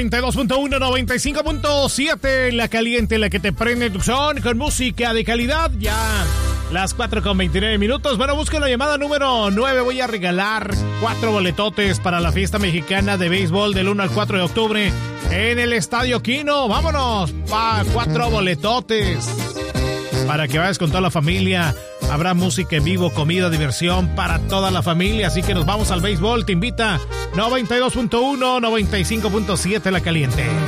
92.1, 95.7, la caliente, la que te prende tu son con música de calidad. Ya las 4:29. Bueno, busco la llamada número 9. Voy a regalar 4 boletotes para la fiesta mexicana de béisbol del 1 al 4 de octubre en el Estadio Quino. Vámonos, 4 boletotes para que vayas con toda la familia. Habrá música en vivo, comida, diversión para toda la familia. Así que nos vamos al béisbol. Te invita 92.1, 95.7 la caliente.